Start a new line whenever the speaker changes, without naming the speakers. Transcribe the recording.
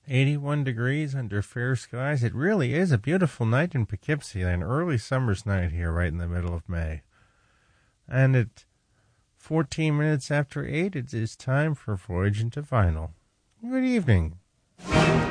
81 degrees under fair skies. It really is a beautiful night in Poughkeepsie, an early summer's night here right in the middle of May. And at 14 minutes after 8, it is time for Voyage into Vinyl. Good evening.